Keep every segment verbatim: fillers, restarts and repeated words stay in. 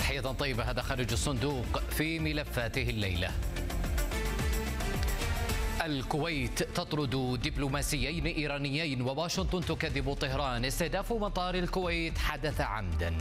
تحية طيبة. هذا خارج الصندوق في ملفاته الليلة. الكويت تطرد دبلوماسيين إيرانيين وواشنطن تكذب طهران. استهداف مطار الكويت حدث عمدا.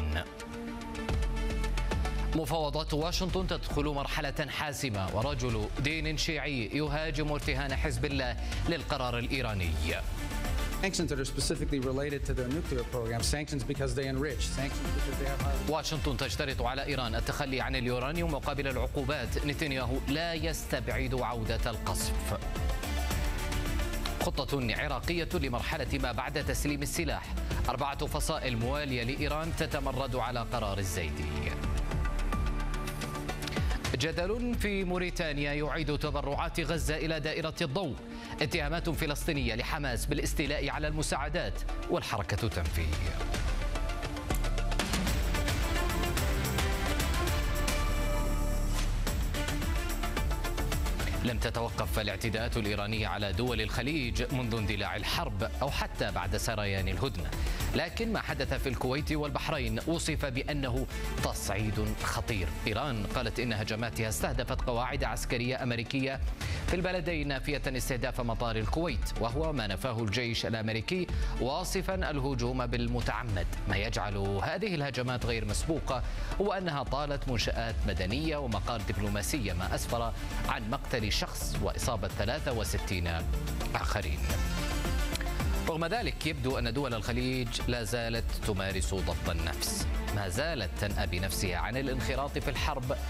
مفاوضات واشنطن تدخل مرحلة حاسمة ورجل دين شيعي يهاجم ارتهان حزب الله للقرار الإيراني. Sanctions that are specifically related to their nuclear program. Sanctions because they enrich. Sanctions because they have high... واشنطن تشترط على إيران التخلي عن اليورانيوم مقابل العقوبات. نتنياهو لا يستبعد عودة القصف. خطة عراقية لمرحلة ما بعد تسليم السلاح. أربعة فصائل موالية لإيران تتمرد على قرار الزيدي. جدل في موريتانيا يعيد تبرعات غزة إلى دائرة الضوء. اتهامات فلسطينية لحماس بالاستيلاء على المساعدات والحركة تنفي. لم تتوقف الاعتداءات الإيرانية على دول الخليج منذ اندلاع الحرب أو حتى بعد سريان الهدنة، لكن ما حدث في الكويت والبحرين وصف بأنه تصعيد خطير. إيران قالت إن هجماتها استهدفت قواعد عسكرية أمريكية في البلدين، نافية استهداف مطار الكويت، وهو ما نفاه الجيش الأمريكي واصفا الهجوم بالمتعمد. ما يجعل هذه الهجمات غير مسبوقة هو أنها طالت منشآت مدنية ومقار دبلوماسية، ما أسفر عن مقتل شخص وإصابة ثلاثة وستين آخرين. رغم ذلك يبدو أن دول الخليج لا زالت تمارس ضبط النفس، ما زالت تنأى بنفسها عن الانخراط في الحرب